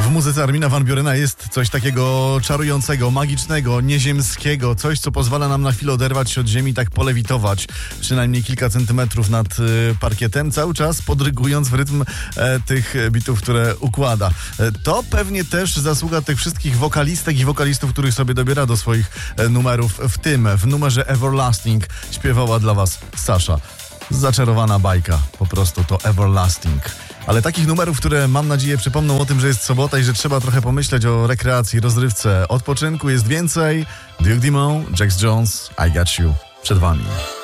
W muzyce Armina van Burena jest coś takiego czarującego, magicznego, nieziemskiego, coś, co pozwala nam na chwilę oderwać się od ziemi, tak polewitować przynajmniej kilka centymetrów nad parkietem, cały czas podrygując w rytm tych bitów, które układa. To pewnie też zasługa tych wszystkich wokalistek i wokalistów, których sobie dobiera do swoich numerów, w numerze Everlasting śpiewała dla was Sasha. Zaczarowana bajka, po prostu to Everlasting. Ale takich numerów, które mam nadzieję przypomną o tym, że jest sobota i że trzeba trochę pomyśleć o rekreacji, rozrywce, odpoczynku jest więcej. Duke Dumont, Jax Jones, I Got You przed wami.